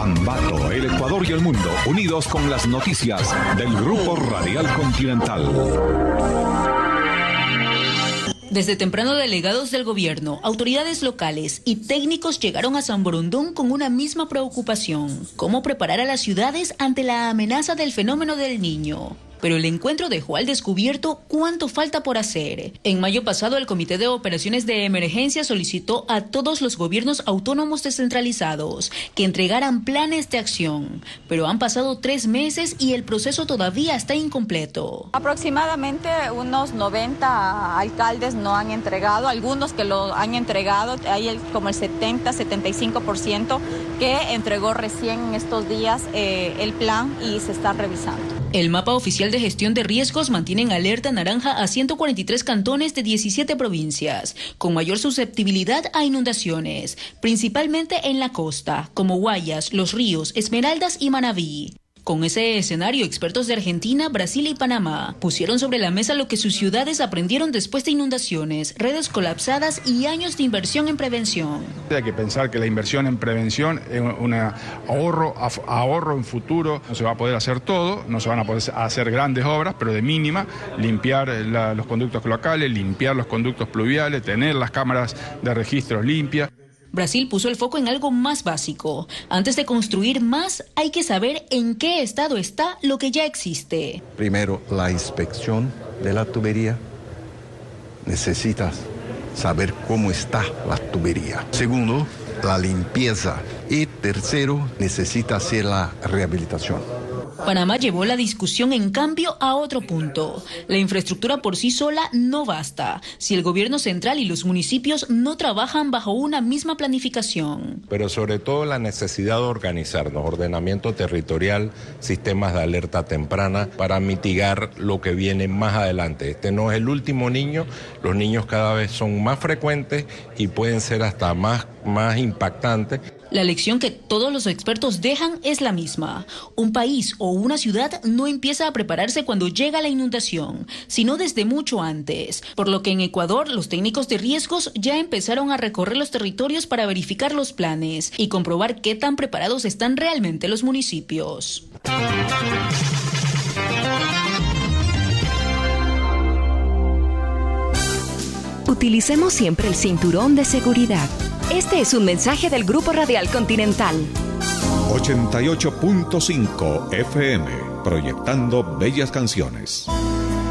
Ambato, el Ecuador y el mundo, unidos con las noticias del Grupo Radial Continental. Desde temprano, delegados del gobierno, autoridades locales y técnicos llegaron a San Borondón con una misma preocupación: cómo preparar a las ciudades ante la amenaza del fenómeno del Niño. Pero el encuentro dejó al descubierto cuánto falta por hacer. En mayo pasado, el Comité de Operaciones de Emergencia solicitó a todos los gobiernos autónomos descentralizados que entregaran planes de acción. Pero han pasado 3 meses y el proceso todavía está incompleto. Aproximadamente unos 90 alcaldes no han entregado, algunos que lo han entregado, hay como el 70-75% que entregó recién en estos días el plan y se está revisando. El mapa oficial de gestión de riesgos mantiene en alerta naranja a 143 cantones de 17 provincias, con mayor susceptibilidad a inundaciones, principalmente en la costa, como Guayas, Los Ríos, Esmeraldas y Manabí. Con ese escenario, expertos de Argentina, Brasil y Panamá pusieron sobre la mesa lo que sus ciudades aprendieron después de inundaciones, redes colapsadas y años de inversión en prevención. Hay que pensar que la inversión en prevención es un ahorro en futuro. No se va a poder hacer todo, no se van a poder hacer grandes obras, pero de mínima, limpiar los conductos cloacales, limpiar los conductos pluviales, tener las cámaras de registros limpias. Brasil puso el foco en algo más básico. Antes de construir más, hay que saber en qué estado está lo que ya existe. Primero, la inspección de la tubería. Necesitas saber cómo está la tubería. Segundo, la limpieza. Y tercero, necesita hacer la rehabilitación. Panamá llevó la discusión, en cambio, a otro punto. La infraestructura por sí sola no basta si el gobierno central y los municipios no trabajan bajo una misma planificación. Pero sobre todo la necesidad de organizarnos, ordenamiento territorial, sistemas de alerta temprana para mitigar lo que viene más adelante. Este no es el último niño, los niños cada vez son más frecuentes y pueden ser hasta más impactantes. La lección que todos los expertos dejan es la misma. Un país o una ciudad no empieza a prepararse cuando llega la inundación, sino desde mucho antes. Por lo que en Ecuador, los técnicos de riesgos ya empezaron a recorrer los territorios para verificar los planes y comprobar qué tan preparados están realmente los municipios. Utilicemos siempre el cinturón de seguridad. Este es un mensaje del Grupo Radial Continental. 88.5 FM, proyectando bellas canciones.